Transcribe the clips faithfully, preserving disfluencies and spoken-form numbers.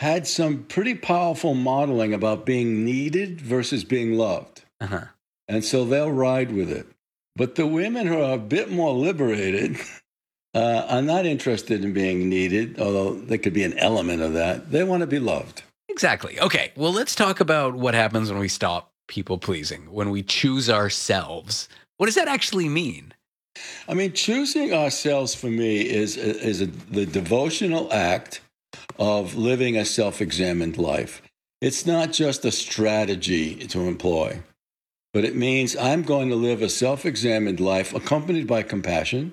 had some pretty powerful modeling about being needed versus being loved. Uh-huh. And so they'll ride with it. But the women who are a bit more liberated uh, are not interested in being needed, although there could be an element of that. They want to be loved. Exactly. Okay, well, let's talk about what happens when we stop people pleasing, when we choose ourselves. What does that actually mean? I mean, choosing ourselves for me is, is a, the devotional act of living a self-examined life. It's not just a strategy to employ, but it means I'm going to live a self-examined life accompanied by compassion,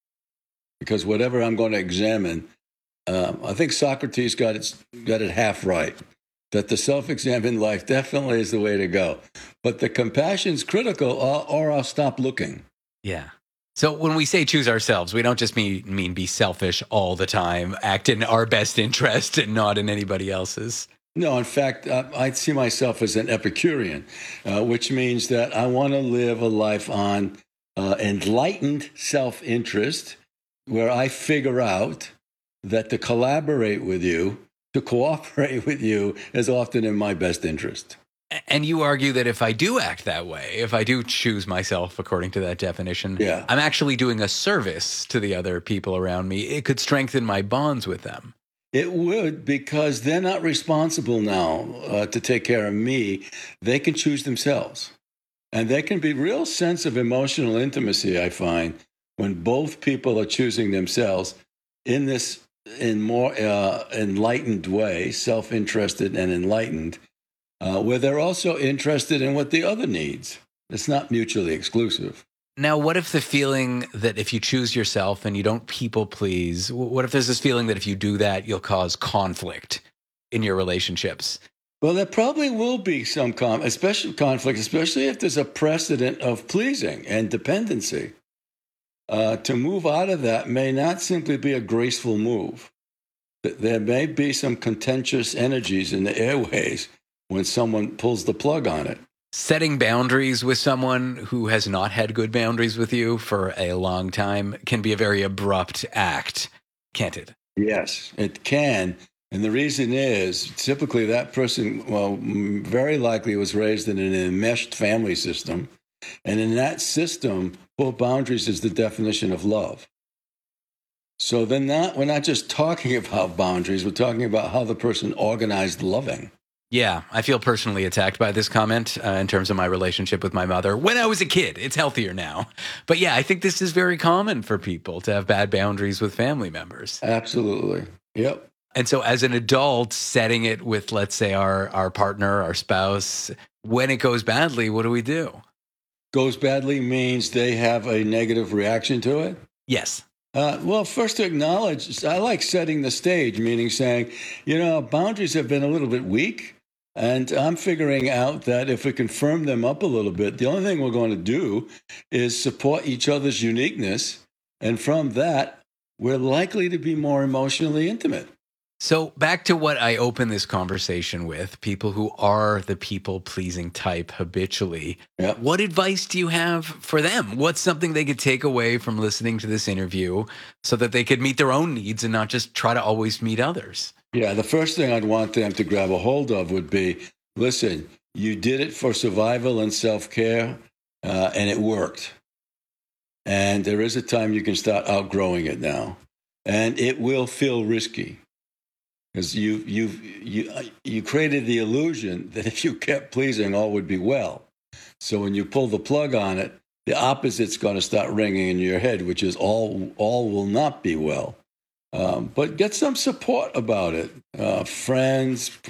because whatever I'm going to examine, uh, I think Socrates got it, got it half right, that the self-examined life definitely is the way to go. But the compassion's critical, or, or I'll stop looking. Yeah. So when we say choose ourselves, we don't just mean, mean be selfish all the time, act in our best interest and not in anybody else's. No, in fact, uh, I see myself as an Epicurean, uh, which means that I want to live a life on uh, enlightened self-interest, where I figure out that to collaborate with you, to cooperate with you, is often in my best interest. And you argue that if I do act that way, if I do choose myself according to that definition, yeah. I'm actually doing a service to the other people around me. It could strengthen my bonds with them. It would, because they're not responsible now uh, to take care of me. They can choose themselves. And there can be real sense of emotional intimacy, I find, when both people are choosing themselves in this in more uh, enlightened way, self-interested and enlightened, uh, where they're also interested in what the other needs. It's not mutually exclusive. Now, what if the feeling that if you choose yourself and you don't people please, what if there's this feeling that if you do that, you'll cause conflict in your relationships? Well, there probably will be some com- especially conflict, especially if there's a precedent of pleasing and dependency. Uh, to move out of that may not simply be a graceful move. There may be some contentious energies in the airways when someone pulls the plug on it. Setting boundaries with someone who has not had good boundaries with you for a long time can be a very abrupt act, can't it? Yes, it can. And the reason is, typically that person, well, very likely was raised in an enmeshed family system. And in that system, poor boundaries is the definition of love. So then not, we're not just talking about boundaries, we're talking about how the person organized loving. Yeah, I feel personally attacked by this comment uh, in terms of my relationship with my mother when I was a kid. It's healthier now. But yeah, I think this is very common for people to have bad boundaries with family members. Absolutely. Yep. And so as an adult, setting it with, let's say, our, our partner, our spouse, when it goes badly, what do we do? Goes badly means they have a negative reaction to it? Yes. Uh, well, first to acknowledge, I like setting the stage, meaning saying, you know, boundaries have been a little bit weak. And I'm figuring out that if we can firm them up a little bit, the only thing we're going to do is support each other's uniqueness. And from that, we're likely to be more emotionally intimate. So back to what I opened this conversation with, people who are the people-pleasing type habitually. Yep. What advice do you have for them? What's something they could take away from listening to this interview so that they could meet their own needs and not just try to always meet others? Yeah, the first thing I'd want them to grab a hold of would be, listen, you did it for survival and self-care, uh, and it worked. And there is a time you can start outgrowing it now. And it will feel risky. Because you, you, you, you created the illusion that if you kept pleasing, all would be well. So when you pull the plug on it, the opposite's going to start ringing in your head, which is all, all will not be well. Um, but get some support about it. Uh, friends,